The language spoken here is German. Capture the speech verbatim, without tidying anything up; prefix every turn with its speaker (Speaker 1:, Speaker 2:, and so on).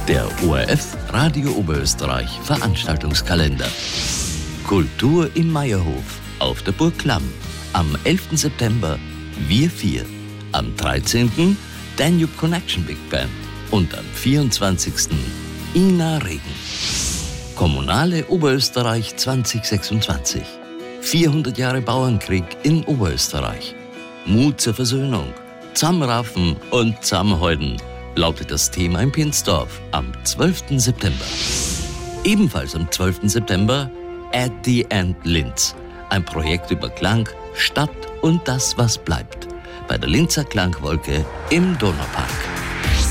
Speaker 1: Der O R F Radio Oberösterreich Veranstaltungskalender. Kultur im Meierhof auf der Burg Klamm. Am elften September Wir vier. Am dreizehnten Danube Connection Big Band. Und am vierundzwanzigsten Ina Regen. Kommunale Oberösterreich zwanzig sechsundzwanzig. vierhundert Jahre Bauernkrieg in Oberösterreich. Mut zur Versöhnung. Zusammenraffen und zusammenhalten lautet das Thema in Pinsdorf am zwölften September. Ebenfalls am zwölften September At the End Linz. Ein Projekt über Klang, Stadt und das, was bleibt. Bei der Linzer Klangwolke im Donaupark.